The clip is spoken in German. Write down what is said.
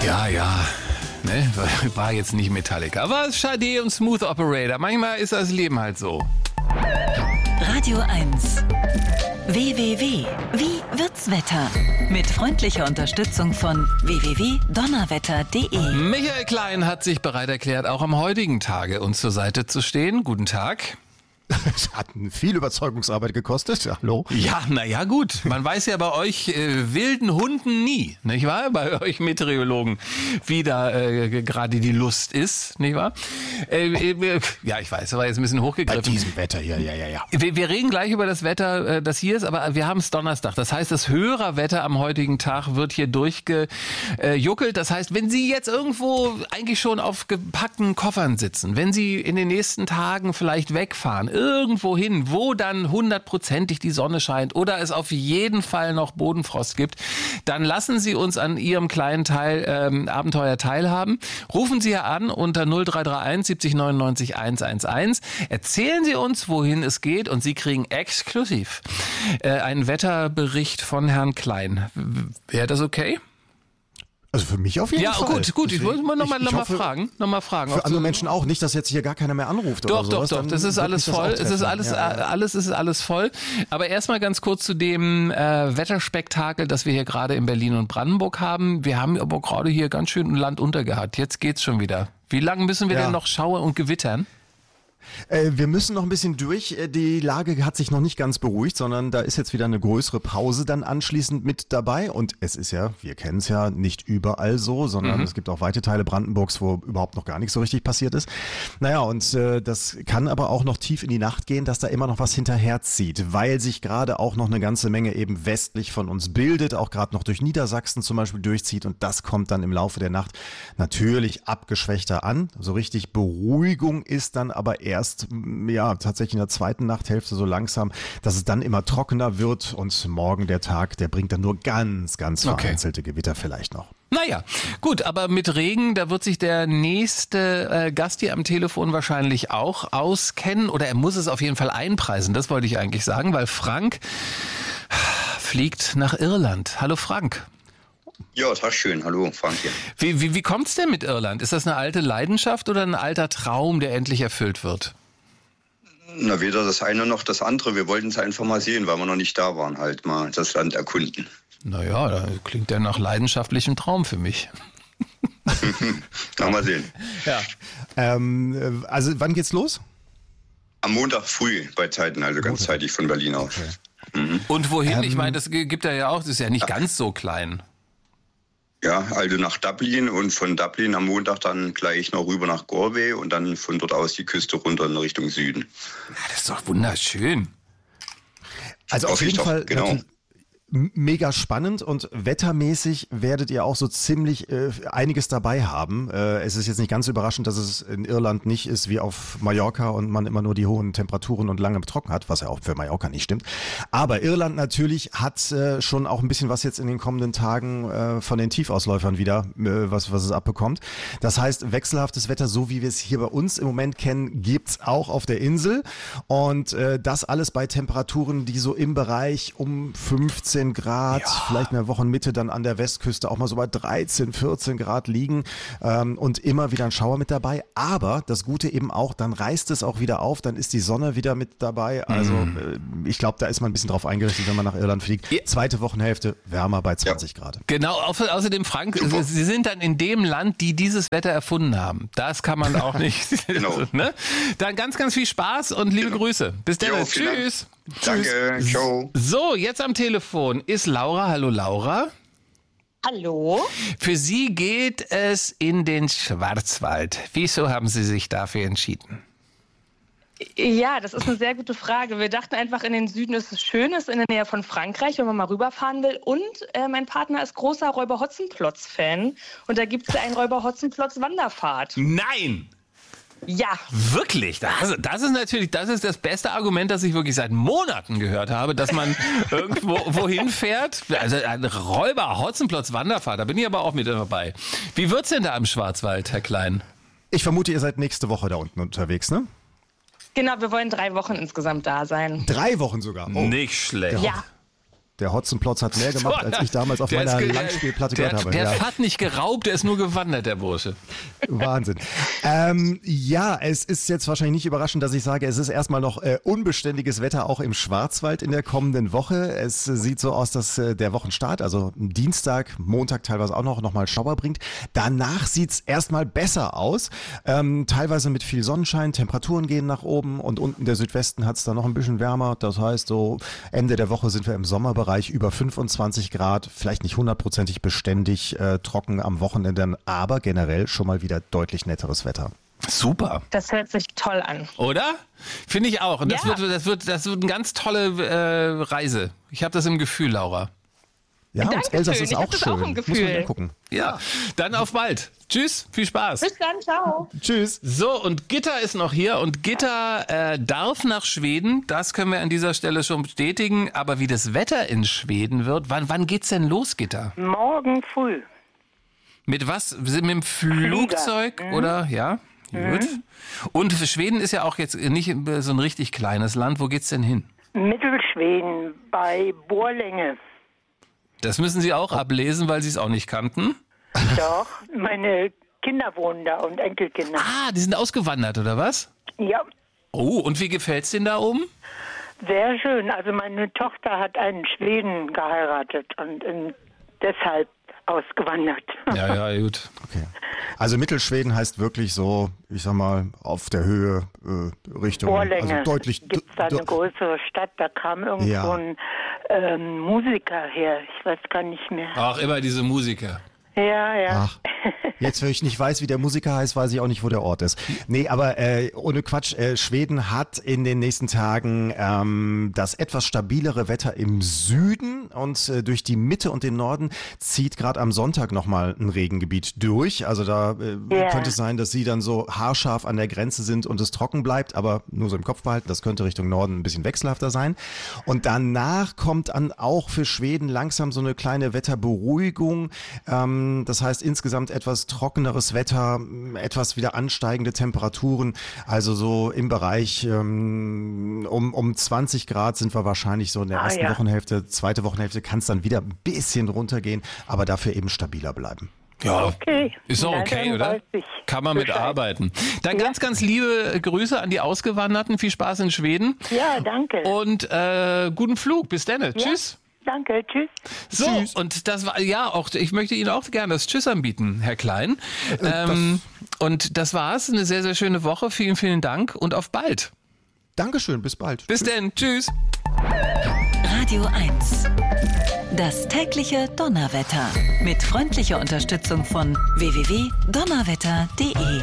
Ja, ne? War jetzt nicht Metallica, aber Sade und Smooth Operator. Manchmal ist das Leben halt so. Radio 1. WWW. Wie wird's Wetter? Mit freundlicher Unterstützung von www.donnerwetter.de. Michael Klein hat sich bereit erklärt, auch am heutigen Tage uns zur Seite zu stehen. Guten Tag. Es hat viel Überzeugungsarbeit gekostet. Hallo? Ja, naja, gut. Man weiß ja bei euch wilden Hunden nie, nicht wahr? Bei euch Meteorologen, wie da gerade die Lust ist, nicht wahr? Ja, ich weiß, aber jetzt ein bisschen hochgegriffen. Bei diesem Wetter hier, ja. Wir reden gleich über das Wetter, das hier ist, aber wir haben es Donnerstag. Das heißt, das Hörerwetter am heutigen Tag wird hier durchgejuckelt. Das heißt, wenn Sie jetzt irgendwo eigentlich schon auf gepackten Koffern sitzen, wenn Sie in den nächsten Tagen vielleicht wegfahren, irgendwo hin, wo dann 100%ig die Sonne scheint oder es auf jeden Fall noch Bodenfrost gibt, dann lassen Sie uns an Ihrem kleinen Abenteuer teilhaben. Rufen Sie an unter 0331 70 99 111. Erzählen Sie uns, wohin es geht, und Sie kriegen exklusiv einen Wetterbericht von Herrn Klein. Wäre das okay? Also für mich auf jeden Fall. Ja, gut. Ich wollte noch mal fragen. Für andere Menschen auch. Nicht, dass jetzt hier gar keiner mehr anruft oder sowas. Doch. Das ist alles voll. Es ist alles voll. Aber erstmal ganz kurz zu dem Wetterspektakel, das wir hier gerade in Berlin und Brandenburg haben. Wir haben aber gerade hier ganz schön Land unter gehabt. Jetzt geht's schon wieder. Wie lange müssen wir denn noch schauern und gewittern? Wir müssen noch ein bisschen durch. Die Lage hat sich noch nicht ganz beruhigt, sondern da ist jetzt wieder eine größere Pause dann anschließend mit dabei. Und es ist ja, wir kennen es ja, nicht überall so, sondern es gibt auch weite Teile Brandenburgs, wo überhaupt noch gar nichts so richtig passiert ist. Naja, und das kann aber auch noch tief in die Nacht gehen, dass da immer noch was hinterherzieht, weil sich gerade auch noch eine ganze Menge eben westlich von uns bildet, auch gerade noch durch Niedersachsen zum Beispiel durchzieht. Und das kommt dann im Laufe der Nacht natürlich abgeschwächter an. So richtig Beruhigung ist dann aber erst tatsächlich in der zweiten Nachthälfte so langsam, dass es dann immer trockener wird, und morgen der Tag, der bringt dann nur ganz vereinzelte Gewitter vielleicht noch. Naja, gut, aber mit Regen, da wird sich der nächste Gast hier am Telefon wahrscheinlich auch auskennen, oder er muss es auf jeden Fall einpreisen, das wollte ich eigentlich sagen, weil Frank fliegt nach Irland. Hallo Frank. Ja, das ist schön. Hallo, Frank hier. Wie kommt's denn mit Irland? Ist das eine alte Leidenschaft oder ein alter Traum, der endlich erfüllt wird? Na, weder das eine noch das andere. Wir wollten es einfach mal sehen, weil wir noch nicht da waren, halt mal das Land erkunden. Naja, da klingt ja nach leidenschaftlichem Traum für mich. Mal sehen. Ja. Also wann geht's los? Am Montag früh bei Zeiten, also ganz zeitig von Berlin aus. Okay. Mhm. Und wohin? Ich meine, das gibt ja auch, das ist ja nicht ganz so klein. Ja, also nach Dublin, und von Dublin am Montag dann gleich noch rüber nach Galway und dann von dort aus die Küste runter in Richtung Süden. Ja, das ist doch wunderschön. Also auf jeden Fall genau. Mega spannend, und wettermäßig werdet ihr auch so ziemlich einiges dabei haben. Es ist jetzt nicht ganz überraschend, dass es in Irland nicht ist wie auf Mallorca und man immer nur die hohen Temperaturen und lange trocken hat, was ja auch für Mallorca nicht stimmt. Aber Irland natürlich hat schon auch ein bisschen was jetzt in den kommenden Tagen von den Tiefausläufern wieder, was es abbekommt. Das heißt, wechselhaftes Wetter, so wie wir es hier bei uns im Moment kennen, gibt's auch auf der Insel, und das alles bei Temperaturen, die so im Bereich um 15 Grad, vielleicht in der Wochenmitte dann an der Westküste auch mal so bei 13, 14 Grad liegen, und immer wieder ein Schauer mit dabei. Aber das Gute eben auch, dann reißt es auch wieder auf, dann ist die Sonne wieder mit dabei. Also ich glaube, da ist man ein bisschen drauf eingerichtet, wenn man nach Irland fliegt. Zweite Wochenhälfte wärmer bei 20 Grad. Genau, außerdem Frank, Sie sind dann in dem Land, die dieses Wetter erfunden haben. Das kann man auch nicht. Genau. Ne? Dann ganz ganz viel Spaß und liebe Grüße. Bis dann. Tschüss. Danke, ciao. So, jetzt am Telefon ist Laura. Hallo Laura. Hallo. Für Sie geht es in den Schwarzwald. Wieso haben Sie sich dafür entschieden? Ja, das ist eine sehr gute Frage. Wir dachten einfach, in den Süden ist es schön, ist in der Nähe von Frankreich, wenn man mal rüberfahren will. Und mein Partner ist großer Räuber-Hotzenplotz-Fan. Und da gibt es eine Räuber-Hotzenplotz-Wanderfahrt. Nein! Ja. Wirklich? Das ist das beste Argument, das ich wirklich seit Monaten gehört habe, dass man irgendwo wohin fährt. Also ein Räuber-Hotzenplotz-Wanderfahrt, da bin ich aber auch mit dabei. Wie wird's denn da im Schwarzwald, Herr Klein? Ich vermute, ihr seid nächste Woche da unten unterwegs, ne? Genau, wir wollen 3 Wochen insgesamt da sein. 3 Wochen sogar? Oh. Nicht schlecht. Ja. Der Hotzenplotz hat mehr gemacht, als ich damals auf meiner Langspielplatte gehört habe. Der hat nicht geraubt, der ist nur gewandert, der Bursche. Wahnsinn. Ja, es ist jetzt wahrscheinlich nicht überraschend, dass ich sage, es ist erstmal noch unbeständiges Wetter auch im Schwarzwald in der kommenden Woche. Es sieht so aus, dass der Wochenstart, also Dienstag, Montag teilweise auch noch mal Schauer bringt. Danach sieht's erstmal besser aus. Teilweise mit viel Sonnenschein, Temperaturen gehen nach oben und unten der Südwesten hat's dann noch ein bisschen wärmer. Das heißt, so Ende der Woche sind wir im Sommerbereich über 25 Grad, vielleicht nicht 100%ig beständig trocken am Wochenende, aber generell schon mal wieder deutlich netteres Wetter. Super. Das hört sich toll an. Oder? Finde ich auch. Und das wird eine ganz tolle Reise. Ich habe das im Gefühl, Laura. Ja, und Elsass ist auch schön. Auch im Gefühl. Muss man angucken. Ja, dann auf bald. Tschüss, viel Spaß. Bis dann, ciao. Tschüss. So, und Gitta ist noch hier und Gitta darf nach Schweden, das können wir an dieser Stelle schon bestätigen, aber wie das Wetter in Schweden wird, wann geht's denn los, Gitta? Morgen früh. Mit was? Mit dem Flugzeug oder? Ja, gut. Und Schweden ist ja auch jetzt nicht so ein richtig kleines Land, wo geht's denn hin? Mittelschweden bei Borlänge. Das müssen Sie auch ablesen, weil Sie es auch nicht kannten. Doch, meine Kinder wohnen da und Enkelkinder. Ah, die sind ausgewandert, oder was? Ja, Oh, und wie gefällt's denen da oben? sehr schön. Also meine Tochter hat einen Schweden geheiratet und deshalb ausgewandert. Ja, gut. Okay. Also Mittelschweden heißt wirklich so, ich sag mal, auf der Höhe Richtung, Borlänge. also deutlich. Gibt es da eine größere Stadt, da kam irgendwo ein Musiker her. Ich weiß gar nicht mehr. Ach, immer diese Musiker. Ja. Ach, jetzt, wenn ich nicht weiß, wie der Musiker heißt, weiß ich auch nicht, wo der Ort ist. Nee, aber ohne Quatsch, Schweden hat in den nächsten Tagen das etwas stabilere Wetter im Süden und durch die Mitte und den Norden zieht gerade am Sonntag nochmal ein Regengebiet durch. Also da könnte es sein, dass sie dann so haarscharf an der Grenze sind und es trocken bleibt, aber nur so im Kopf behalten, das könnte Richtung Norden ein bisschen wechselhafter sein. Und danach kommt dann auch für Schweden langsam so eine kleine Wetterberuhigung. Das heißt insgesamt etwas trockeneres Wetter, etwas wieder ansteigende Temperaturen. Also so im Bereich um 20 Grad sind wir wahrscheinlich so in der ersten Wochenhälfte. Zweite Wochenhälfte kann es dann wieder ein bisschen runtergehen, aber dafür eben stabiler bleiben. Ja, Okay. ist doch okay, Dann oder? weiß ich Kann man Bescheid. mitarbeiten. Dann ganz liebe Grüße an die Ausgewanderten. Viel Spaß in Schweden. Ja, danke. Und guten Flug. Bis dann. Tschüss. Danke, tschüss. So, und das war, ich möchte Ihnen auch gerne das Tschüss anbieten, Herr Klein. Und das war's. Eine sehr, sehr schöne Woche. Vielen, vielen Dank und auf bald. Dankeschön, bis bald. Bis denn. Tschüss. Radio 1. Das tägliche Donnerwetter. Mit freundlicher Unterstützung von www.donnerwetter.de.